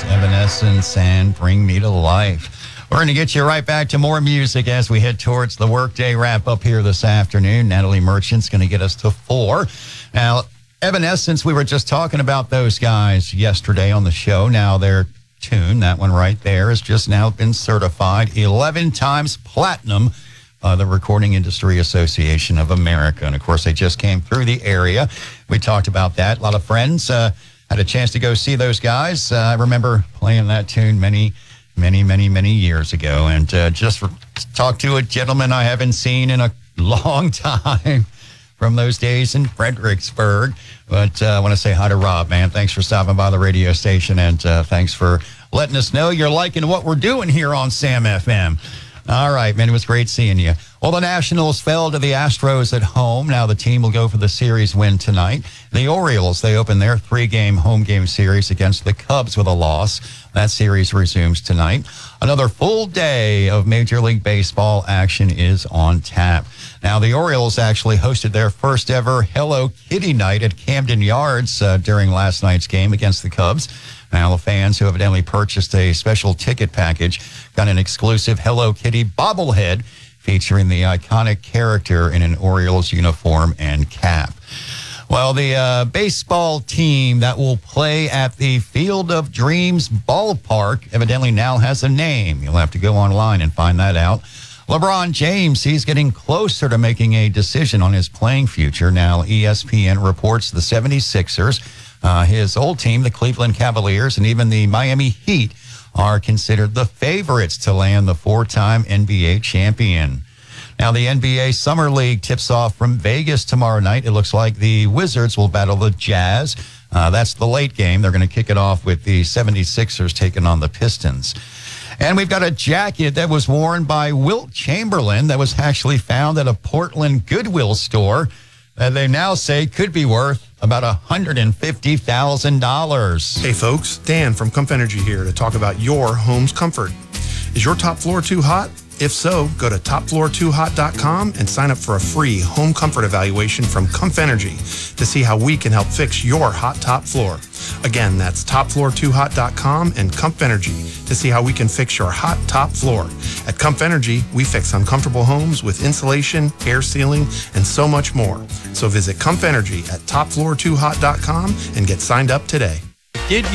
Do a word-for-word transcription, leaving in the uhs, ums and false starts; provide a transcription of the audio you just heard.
Evanescence and Bring Me to Life. We're going to get you right back to more music as we head towards the workday wrap up here this afternoon. Natalie Merchant's going to get us to four. Now, Evanescence, we were just talking about those guys yesterday on the show. Now their tune, that one right there, has just now been certified eleven times platinum by the Recording Industry Association of America. And of course, they just came through the area. We talked about that. A lot of friends uh, had a chance to go see those guys. Uh, I remember playing that tune many, many, many, many years ago. And uh, just talked to a gentleman I haven't seen in a long time from those days in Fredericksburg. But uh, I want to say hi to Rob, man. Thanks for stopping by the radio station, and uh, thanks for letting us know you're liking what we're doing here on Sam F M. All right, man, it was great seeing you. Well, the Nationals fell to the Astros at home. Now the team will go for the series win tonight. The Orioles, they open their three-game home game series against the Cubs with a loss. That series resumes tonight. Another full day of Major League Baseball action is on tap. Now, the Orioles actually hosted their first ever Hello Kitty night at Camden Yards uh, during last night's game against the Cubs. Now, the fans who evidently purchased a special ticket package got an exclusive Hello Kitty bobblehead featuring the iconic character in an Orioles uniform and cap. Well, the uh, baseball team that will play at the Field of Dreams ballpark evidently now has a name. You'll have to go online and find that out. LeBron James, he's getting closer to making a decision on his playing future. Now, E S P N reports the seventy-sixers, uh, his old team, the Cleveland Cavaliers, and even the Miami Heat are considered the favorites to land the four-time N B A champion. Now, the N B A Summer League tips off from Vegas tomorrow night. It looks like the Wizards will battle the Jazz. Uh, that's the late game. They're going to kick it off with the seventy-sixers taking on the Pistons. And we've got a jacket that was worn by Wilt Chamberlain that was actually found at a Portland Goodwill store that they now say could be worth about one hundred fifty thousand dollars. Hey folks, Dan from Comf Energy here to talk about your home's comfort. Is your top floor too hot? If so, go to top floor too hot dot com and sign up for a free home comfort evaluation from Comf Energy to see how we can help fix your hot top floor. Again, that's top floor too hot dot com and Comf Energy to see how we can fix your hot top floor. At Comf Energy, we fix uncomfortable homes with insulation, air sealing, and so much more. So visit Comf Energy at top floor too hot dot com and get signed up today. Did you